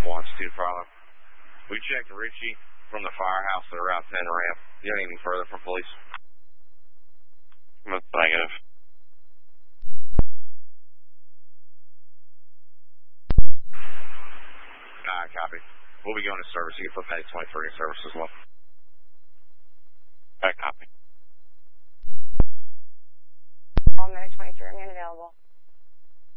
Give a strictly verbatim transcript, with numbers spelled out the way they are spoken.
One, two, problem. We checked Richie from the firehouse to the Route ten ramp. You don't need any further from police? That's negative. Alright, copy. We'll be going to service. You can put Medic twenty-three in service as well. Alright, copy. All Medic twenty-three, remain available.